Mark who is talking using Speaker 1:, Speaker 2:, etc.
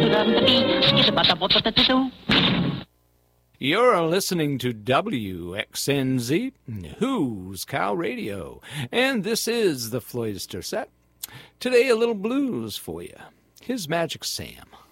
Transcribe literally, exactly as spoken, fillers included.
Speaker 1: You're listening to W X N Z, Who's Cow Radio, and this is the Floydster Set. Today, a little blues for you. Here's Magic Sam.